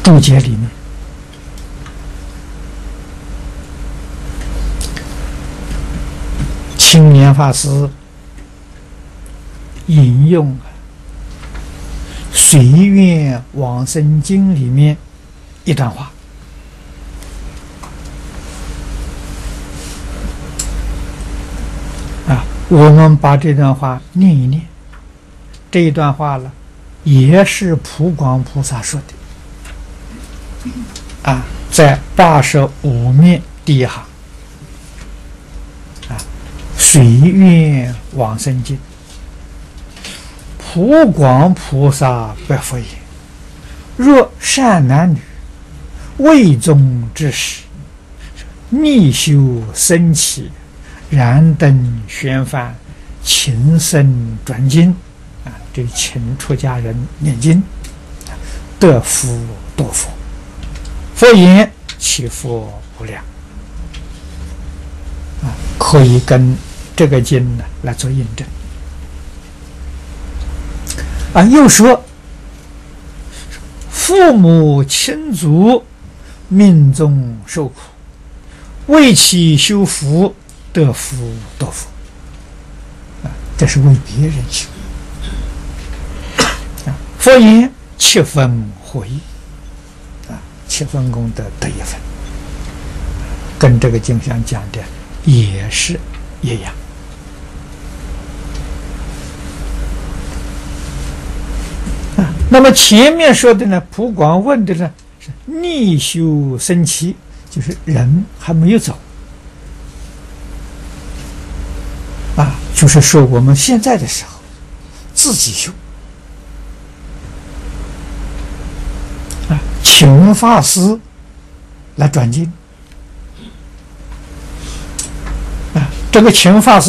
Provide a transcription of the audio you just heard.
注解里面，青年法师引用《随愿往生经》里面一段话。我们把这段话念一念。这一段话呢，也是普广菩萨说的，在85面第一行，随愿往生经，普广菩萨白佛言：若善男女，未宗之时，逆修生起，燃灯宣梵，勤僧转经，这请出家人念经，得福多佛。佛言：其福无量。可以跟这个经呢来做印证。又说父母亲族命中受苦，为其修福，得福多佛。这是为别人修。佛言：七分获益。七分功德得一分，跟这个经上讲的也是一样。那么前面说的呢，普广问的呢是逆修生起，就是人还没有走，就是说我们现在的时候自己修，请法师来转经，这个请法师